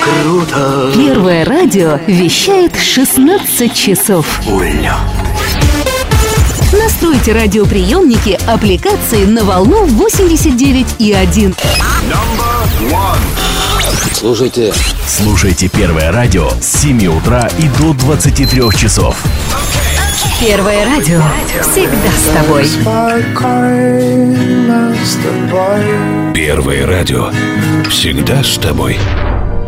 круто. Первое радио вещает 16 часов. Уля. Настройте радиоприемники аппликации на волну 89,1. Слушайте Первое радио с 7 утра и до 23 часов. Первое радио всегда с тобой. Первое радио всегда с тобой.